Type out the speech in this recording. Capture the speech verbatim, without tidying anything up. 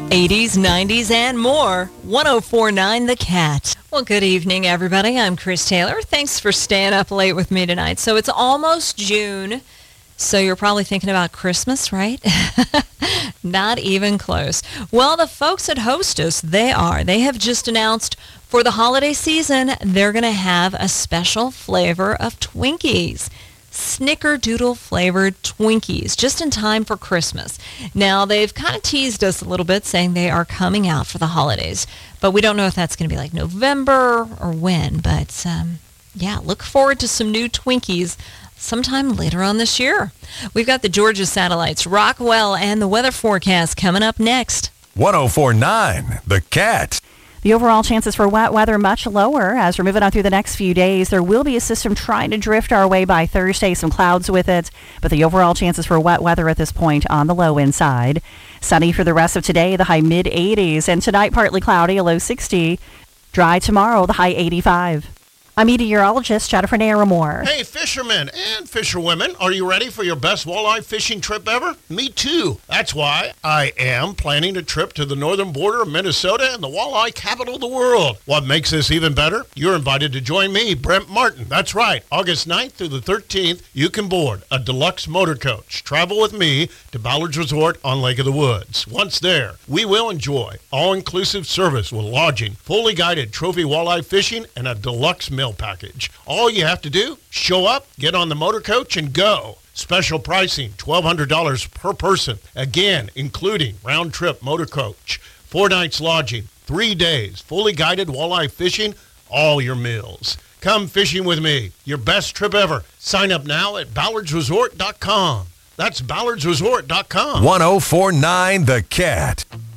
eighties, nineties, and more. one oh four point nine The Cat. Well, good evening, everybody. I'm Chris Taylor. Thanks for staying up late with me tonight. So it's almost June, so you're probably thinking about Christmas, right? Not even close. Well, the folks at Hostess, they are. They have just announced for the holiday season, they're going to have a special flavor of Twinkies. Snickerdoodle flavored Twinkies, just in time for Christmas. Now, they've kind of teased us a little bit, saying they are coming out for the holidays, but we don't know if that's going to be like November or when. But um, yeah, look forward to some new Twinkies sometime later on this year. We've got the Georgia Satellites, Rockwell, and the weather forecast coming up next. one oh four point nine The Cat. The overall chances for wet weather much lower as we're moving on through the next few days. There will be a system trying to drift our way by Thursday, some clouds with it, but the overall chances for wet weather at this point on the low end side. Sunny for the rest of today, the high mid eighties, and tonight partly cloudy, a low sixty. Dry tomorrow, the high eighty-five. I'm meteorologist Jennifer Naramore. Hey, fishermen and fisherwomen, are you ready for your best walleye fishing trip ever? Me too. That's why I am planning a trip to the northern border of Minnesota and the walleye capital of the world. What makes this even better? You're invited to join me, Brent Martin. That's right. August ninth through the thirteenth, you can board a deluxe motor coach. Travel with me to Ballard's Resort on Lake of the Woods. Once there, we will enjoy all-inclusive service with lodging, fully guided trophy walleye fishing, and a deluxe meal package. All you have to do, show up, get on the motor coach, and go. Special pricing, twelve hundred dollars per person. Again, including round-trip motor coach, four nights lodging, three days, fully guided walleye fishing, all your meals. Come fishing with me. Your best trip ever. Sign up now at ballards resort dot com. That's ballards resort dot com. one oh four point nine The Cat.